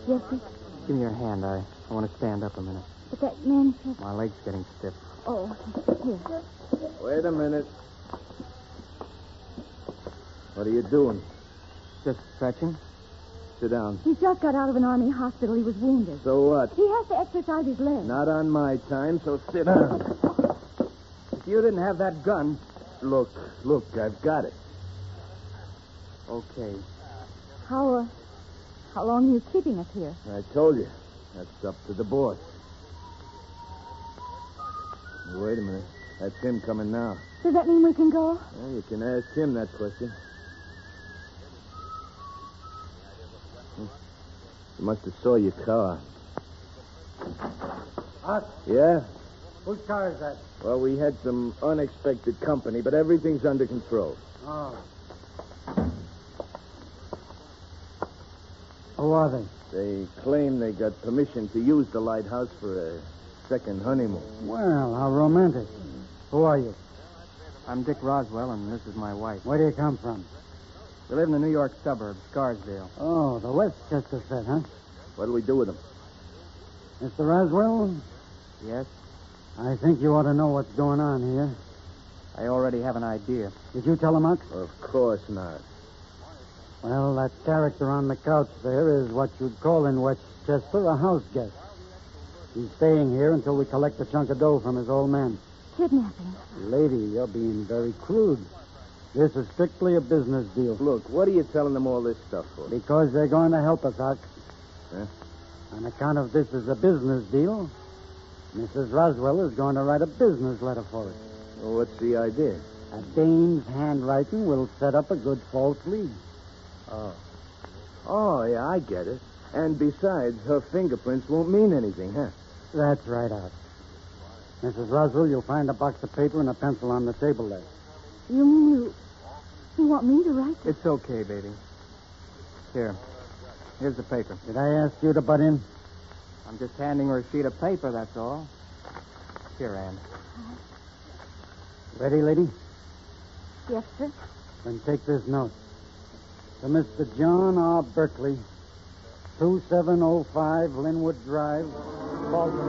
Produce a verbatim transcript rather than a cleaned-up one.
Yes, sir. Give me your hand. I, I want to stand up a minute. But that man said... My leg's getting stiff. Oh, here. Wait a minute. What are you doing? Just stretching. Sit down. He just got out of an army hospital. He was wounded. So what? He has to exercise his legs. Not on my time, so sit down. If you didn't have that gun... Look, look, I've got it. Okay. How, uh, how long are you keeping us here? I told you. That's up to the boss. Wait a minute. That's him coming now. Does that mean we can go? Well, you can ask him that question. You must have saw your car. Us? Yeah? Whose car is that? Well, we had some unexpected company, but everything's under control. Oh. Who are they? They claim they got permission to use the lighthouse for a second honeymoon. Well, how romantic. Who are you? I'm Dick Roswell, and this is my wife. Where do you come from? We live in the New York suburb, Scarsdale. Oh, the Westchester set, huh? What do we do with them? Mister Roswell, Yes? I think you ought to know what's going on here. I already have an idea. Did you tell him, Ox? Of course not. Well, that character on the couch there is what you'd call in Westchester a house guest. He's staying here until we collect a chunk of dough from his old man. Kidnapping. Lady, you're being very crude. This is strictly a business deal. Look, what are you telling them all this stuff for? Because they're going to help us, Ox. Huh? On account of this is a business deal, Missus Roswell is going to write a business letter for us. Well, what's the idea? A dame's handwriting will set up a good false lead. Oh. Oh, yeah, I get it. And besides, her fingerprints won't mean anything, huh? That's right, Ox. Missus Roswell, you'll find a box of paper and a pencil on the table there. You mean you... You want me to write this? It's okay, baby. Here. Here's the paper. Did I ask you to butt in? I'm just handing her a sheet of paper, that's all. Here, Anne. Ready, lady? Yes, sir. Then take this note. To Mister John R. Berkeley, two seven oh five Linwood Drive, Baltimore.